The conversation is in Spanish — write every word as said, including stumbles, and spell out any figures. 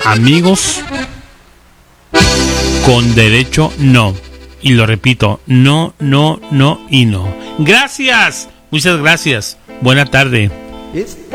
amigos con derecho no. Y lo repito, no, no, no y no. Gracias, muchas gracias. Buena tarde.